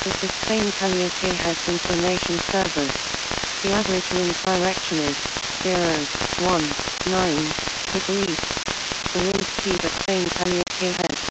This is Train Calliope-Head Information Service. The average wind direction is 019 degrees. The wind speed at Train Calliope-Head